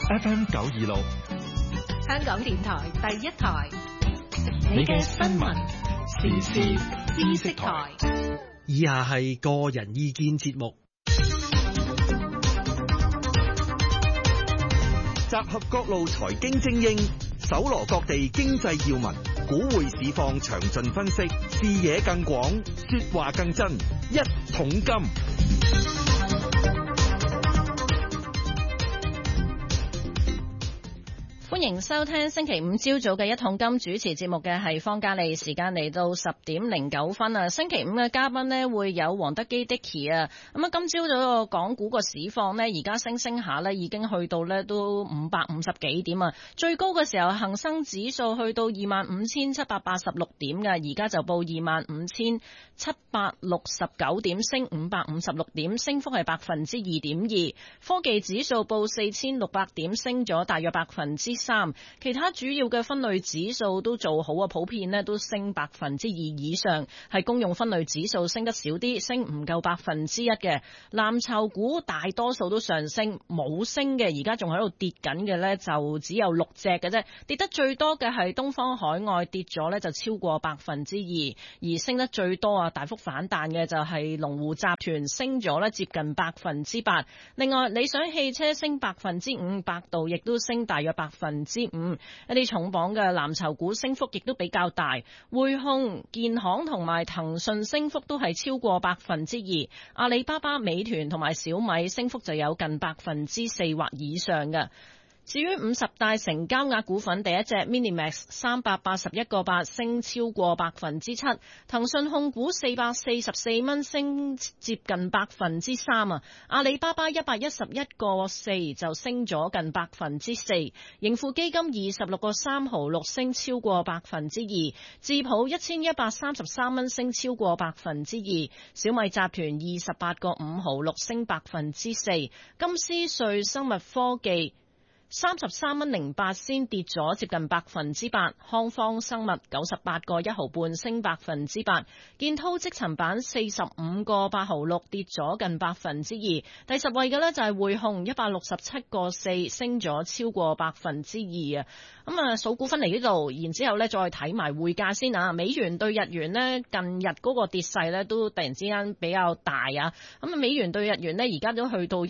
FM 926， 香港電台第一台， 你嘅新聞時事知識台。 以下係個人意見節目， 集合各路財經精英，搜羅各地經濟要聞，股匯市況詳盡分析，視野更廣，說話更真，一桶金。 歡迎收聽星期五朝早嘅一桶金，主持節目嘅係方嘉莉，時間嚟到10:09啊！星期五嘅嘉賓呢會有黃德基 Dicky 啊，咁啊今朝早個港股個市況呢，而家升下呢已經去到呢都550幾點啊！最高嘅時候恒生指數去到25,786點嘅，而家就報25,769點，升556點，升幅係2.2%。科技指數報4,600點，升咗大約3%。其他主要嘅分類指數都做好啊，普遍呢都升2%以上，係公用分類指數升得少啲，升唔夠1%嘅。藍籌股大多數都上升，冇升嘅而家仲喺度跌緊嘅呢，就只有6隻嘅啫。跌得最多嘅係東方海外，跌咗呢就超過2%，而升得最多啊，大幅反彈嘅就係龍湖集團，升咗呢接近8%。另外理想汽車升5%，百度亦都升大約5%。一啲重磅嘅藍籌股升幅亦都比較大，匯控、建行同埋騰訊升幅都係超過2%，阿里巴巴、美團同埋小米升幅就有近4%或以上嘅。至於50大成交額股份，第一隻 Minimax 381個8升超過7%，騰訊控股444蚊升接近3%啊，阿里巴巴111個4就升咗近4%，盈富基金26個3毫6升超過2%，智普1133蚊升超過2%，小米集團28個5毫6升4%，金斯瑞生物科技33蚊08先跌咗接近8%，康方生物98個1毫半升8%，建滔積層板45個8毫6跌咗近2%，第10位嘅呢就係匯控167個4升咗超過2%啊！咁啊數股份嚟呢度，然之後呢再睇埋匯價先啊！美元對日元呢近日嗰個跌勢呢都突然之間比較大啊！咁啊美元對日元呢而家都去到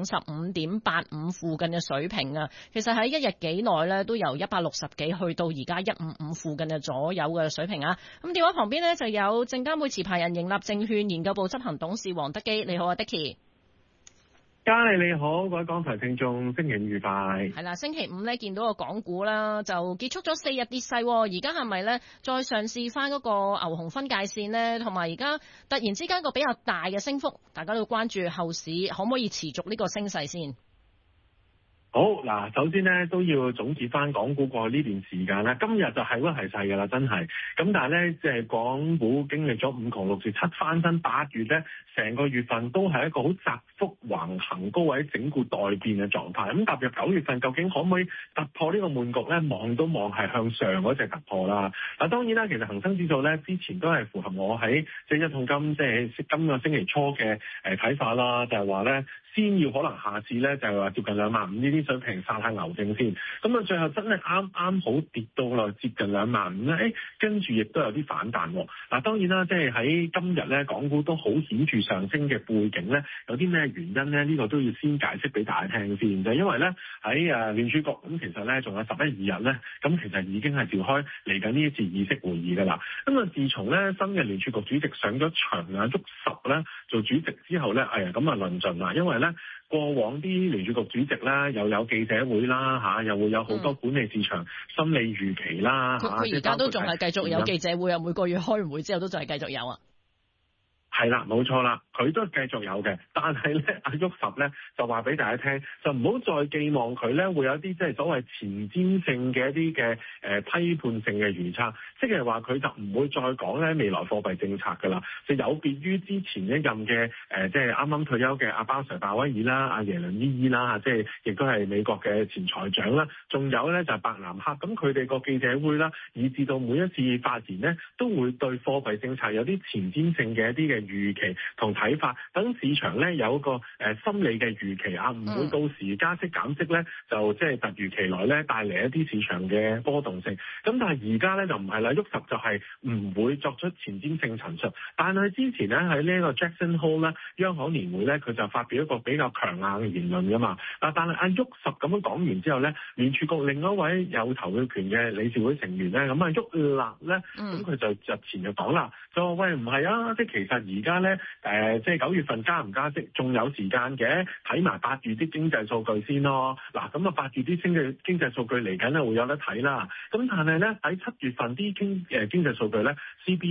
155.85附近嘅水平啊！其實喺一日幾內咧都由160幾去到而家155附近嘅左右嘅水平啊！咁電話旁邊呢就有證監會持牌人盈立證券研究部執行董事黃德基，你好啊 Dicky。 嘉莉你好，各位港台聽眾，星期五愉快。 係啦，星期五呢見到個港股啦，就結束咗4日跌勢，而家係咪呢再嘗試翻嗰個牛熊分界線呢？同埋而家突然之間個比較大嘅升幅，大家都關注後市可唔可以持續呢個升勢先？ 好嗱，首先咧都要總結翻港股過去呢段時間啦。今日就係屈係勢㗎啦，真係。咁但係咧，即係港股經歷咗5窮6絕7翻身，8月咧成個月份都係一個好窄幅橫行高位整固待變嘅狀態。咁踏入9月份，究竟可唔可以突破呢個悶局咧？望都望係向上嗰隻突破啦。嗱，當然啦，其實恒生指數咧之前都係符合我喺即係一桶金即係今個星期初嘅睇法啦，就係話咧先要可能下次咧就係話接近25000呢啲水平殺下牛證先，咁啊最後真係啱好跌到落接近25000咧，跟住亦都有啲反彈喎。嗱，當然啦，即係喺今日咧，港股都好顯著上升嘅背景咧，有啲咩原因咧？呢個都要先解釋俾大家聽先，就因為咧喺聯儲局咁，其實咧仲有11、2日咧，咁其實已經係召開嚟緊呢一次議息會議㗎啦。咁啊，自從咧新嘅聯儲局主席上咗場啊，足10咧做主席之後咧，咁啊論盡啦，因為咧過往啲聯儲局主席啦，又有記者會啦又會有好多管理市場心理預期啦佢而家都仲係繼續有記者會啊，每個月開完會之後都仲係繼續有啊。 係啦，冇錯啦，佢都繼續有嘅，但係咧阿沃什咧就話俾大家聽，就唔好再寄望佢咧會有啲即係所謂前瞻性嘅一啲嘅批判性嘅預測，即係話佢就唔會再講咧未來貨幣政策㗎啦，就有別於之前一任嘅即係啱啱退休嘅阿鮑威爾啦、阿耶倫伊啦，即係亦都係美國嘅前財長啦，仲有咧就係伯南克，咁佢哋個記者會啦，以至到每一次發言咧都會對貨幣政策有啲前瞻性嘅一啲嘅預期同睇法，等市場咧有一個心理嘅預期啊，唔會到時加息減息咧就即係突如其來咧帶嚟一啲市場嘅波動性。咁但係而家咧就唔係啦，喐實就係唔會作出前瞻性陳述。但係之前咧喺呢一個 Jackson Hole 咧央行年會咧佢就發表一個比較強硬嘅言論㗎嘛。但係阿喐實咁樣講完之後咧，聯儲局另一位有投票權嘅理事會成員咧，咁啊喐立咧，咁佢就日前就講啦，就話喂唔係啊，即係其實而家咧即係9月份加唔加息仲有時間嘅，睇埋8月啲經濟數據先咯。嗱咁啊8月啲經濟數據嚟緊咧會有得睇啦。咁但係咧喺7月份啲經濟數據咧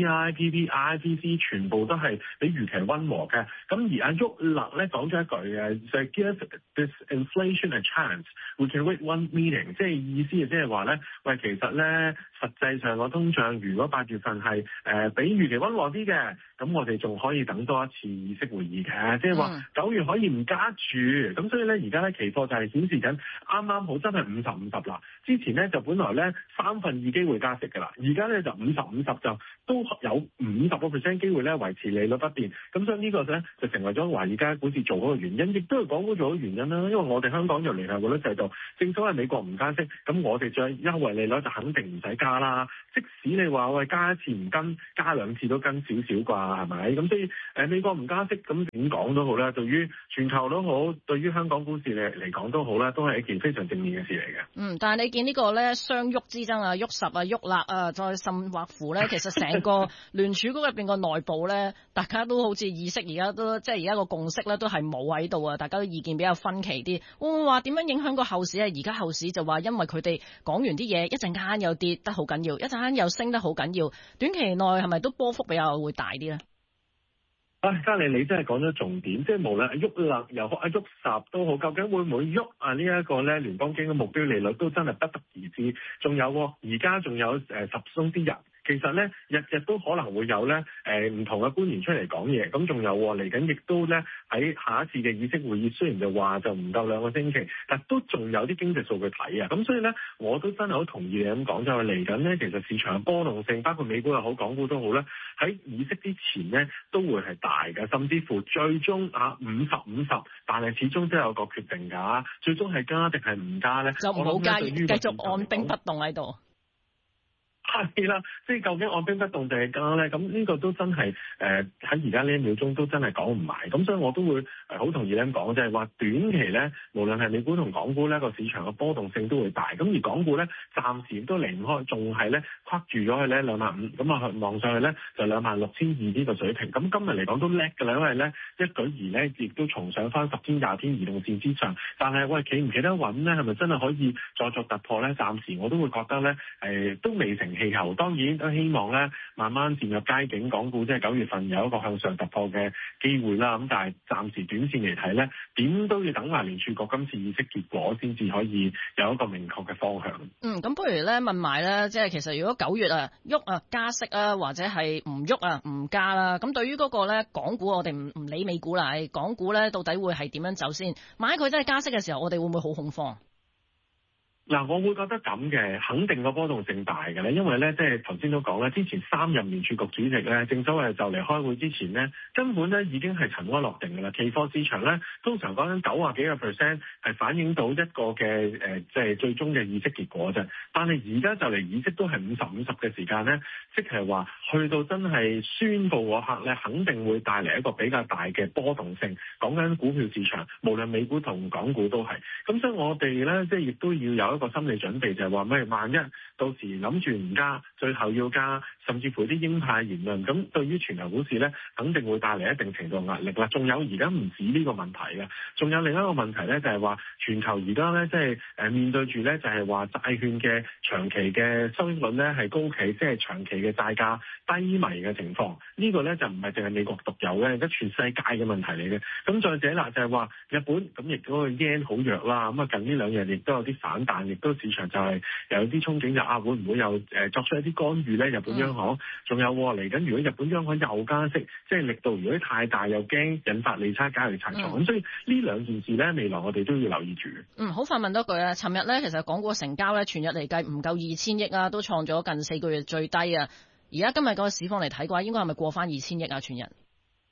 CPI、PPI、IPC 全部都係比預期溫和嘅。咁而阿喐立咧講咗一句嘅就係 give this inflation a chance, we can wait one meeting， 即係意思即係話咧，喂其實咧實際上個通脹如果8月份係比預期溫和啲嘅，咁我哋仲可以等多一次議息會議嘅，即係話9月可以唔加住。咁所以咧而家咧期貨就係顯示緊啱啱好真係50-50啦。之前咧就本來咧2/3機會加息㗎啦，而家咧就50-50就都有50% 機會咧維持利率不變。咁所以呢個咧就成為咗華爾街股市做好嘅原因，亦都係港股做好嘅原因啦。因為我哋香港就聯繫匯率制度，正所謂美國唔加息，咁我哋再優惠利率就肯定唔使加啦。即使你話喂加一次唔跟，加2次都跟少少啩，係咪？咁所以美國唔加息，咁點講都好啦，對於全球都好，對於香港股市嚟講都好啦，都係一件非常正面嘅事嚟嘅。 但係你見呢個咧雙喐之爭啊，喐實啊，喐辣啊，再甚或乎咧，其實成個聯儲局入邊個內部咧，大家都好似意識而家都即係而家個共識咧都係冇喺度啊，大家都意見比較分歧啲。會唔會話點樣影響個後市啊？而家後市就話因為佢哋講完啲嘢，一陣間又跌得好緊要，一陣間又升得好緊要，短期內係咪都波幅比較會大啲咧？ 嘉莉你真係講咗重點，即係無論係喐辣又好，喐實都好，究竟會唔會喐啊？呢一個咧聯邦基金嘅目標利率都真係不得而知。仲有而家仲有十鬆啲人。其實咧，日日都可能會有咧，唔同嘅官員出嚟講嘢，咁仲有嚟緊，亦都咧喺下一次嘅議息會議，雖然就話就唔夠2個星期，但都仲有啲經濟數據睇啊，咁所以咧，我都真係好同意你咁講，就係嚟緊咧，其實市場嘅波動性，包括美股又好，港股都好咧，喺議息之前咧都會係大嘅，甚至乎最終50-50，但係始終都有個決定㗎，最終係加定係唔加咧， 就唔好加，繼續按兵不動喺度。 係啦，即係究竟按兵不動定係加咧？咁呢個都真係喺而家呢1秒鐘都真係講唔埋。咁所以我都會好同意咁講，就係話短期咧，無論係美股同港股咧，個市場嘅波動性都會大。咁而港股咧，暫時都離唔開，仲係咧框住咗去咧25,000，咁啊望上去咧就26,200呢個水平。咁今日嚟講都叻㗎啦，因為咧一舉而咧亦都重上翻10天、20天移動線之上。但係喂，企唔企得穩咧？係咪真係可以再作突破咧？暫時我都會覺得咧都未成氣候，當然都希望咧慢慢漸入佳境，港股即係9月份有一個向上突破嘅機會啦。咁但係暫時短線嚟睇咧，點都要等埋聯儲局今次議息結果先至可以有一個明確嘅方向。 咁不如咧問埋咧，即係其實如果9月喐加息啊，或者係唔喐唔加啦，咁對於嗰個咧港股，我哋唔理美股啦，港股咧到底會係點樣走先？萬一佢真係加息嘅時候，我哋會唔會好恐慌？ 嗱，我會覺得咁嘅，肯定個波動性大嘅咧，因為咧，即係頭先都講啦，之前3任聯儲局主席咧，正所謂就嚟開會之前咧，根本咧已經係塵埃落定㗎啦。期貨市場咧，通常講緊90幾個%係反映到一個嘅即係最終嘅議息結果啫。但係而家就嚟議息都係50-50嘅時間咧，即係話去到真係宣佈嗰刻咧，肯定會帶嚟一個比較大嘅波動性。講緊股票市場，無論美股同港股都係。咁所以我哋咧，即係亦都要有一個心理準備，就係話咩？萬一到時諗住唔加，最後要加，甚至乎啲鷹派言論，咁對於全球股市咧，肯定會帶嚟一定程度壓力啦。仲有而家唔止呢個問題嘅，仲有另一個問題咧，就係話全球而家咧，即係面對住咧，就係話債券嘅長期嘅收益率咧係高企，即係長期嘅債價低迷嘅情況。呢個咧就唔係淨係美國獨有嘅，而家全世界嘅問題嚟嘅。咁再者啦，就係話日本咁亦都個 yen 好弱啦，咁啊近呢2日亦都有啲反彈，亦都市場就係有啲憧憬，就會唔會又作出一啲干預咧？日本央行仲有嚟緊，如果日本央行又加息，即係力度如果太大，又驚引發利差交易拆倉，咁所以呢兩件事咧，未來我哋都要留意住。 好快問多句啊！尋日咧，其實港股成交咧，全日嚟計唔夠2000億啊，都創咗近4個月最低啊！而家今日個市況嚟睇嘅話，應該係咪過翻2000億啊？全日？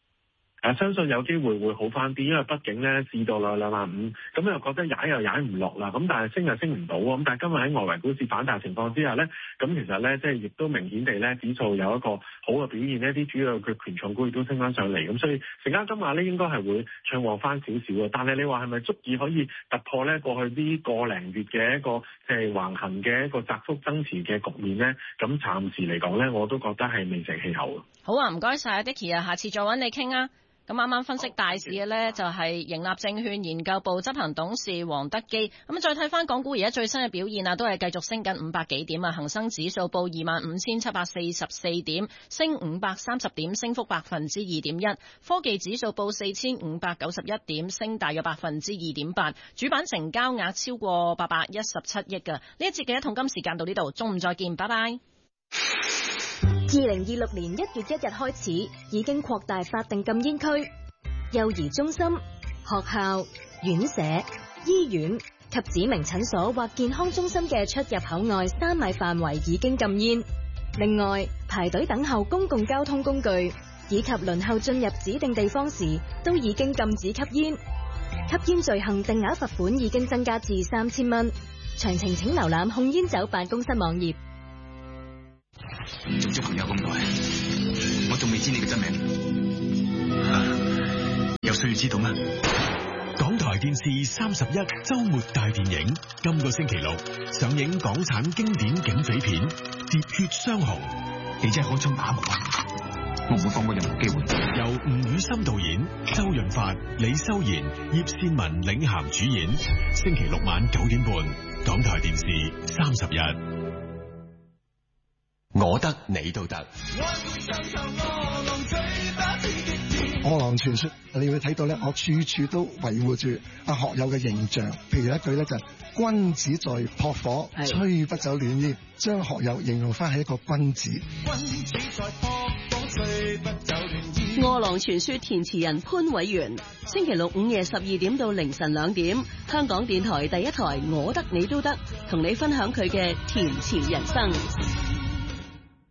相信有機會會好翻啲，因為畢竟咧試到啦25000，咁又覺得踩又踩唔落啦，咁但係升又升唔到，咁但係今日喺外圍股市反彈情況之下咧，咁其實咧即係亦都明顯地咧指數有一個好嘅表現呢，啲主要嘅權重股亦都升翻上嚟，咁所以成交金額咧應該係會暢旺翻少少嘅，但係你話係咪足以可以突破咧過去呢個零月嘅一個即係橫行嘅一個窄幅增持嘅局面咧？咁暫時嚟講咧，我都覺得係未成氣候。 好啊，唔該晒 Dicky 啊，下次再揾你傾啊。咁啱啱分析大市嘅呢，就係盈立證券研究部執行董事黃德基。咁再睇翻港股而家最新嘅表現啊，都係繼續升緊500幾點啊，恒生指數報25744點，升530點，升幅2.1%。科技指數報4591點，升大約2.8%。主板成交額超過817億㗎。呢一節嘅一桶金時間到呢度，中午再見，拜拜。 2026年1月1日開始，已經擴大法定禁煙區，幼兒中心、學校、院舍、醫院及指明診所或健康中心嘅出入口外3米範圍已經禁煙。另外，排隊等候公共交通工具以及輪候進入指定地方時，都已經禁止吸煙。吸煙罪行定額罰款已經增加至3000蚊。詳情請瀏覽控煙酒辦公室網頁。 做咗朋友咁耐，我仲未知你嘅真名，有需要知道咩？ 港台電視31周末大電影，今個星期六上映港產經典警匪片《喋血雙雄》。 你真係好衝打木啊！我唔會放過任何機會。 由吳宇森導演，周潤發、李修賢、葉倩文領銜主演。星期六晚9點半，港台電視31。 我得你都得。 餓狼傳說，你會睇到咧，我處處都維護住阿學友嘅形象。譬如一句咧就係君子在撲火，吹不走暖煙，將學友形容翻係一個君子。君子在撲火，吹不走暖煙。 餓狼傳說填詞人潘偉源，星期六午夜12點到凌晨2點，香港電台第一台我得你都得，同你分享佢嘅填詞人生。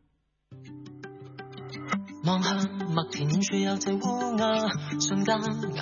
望向麥田遠處有隻烏鴉，瞬間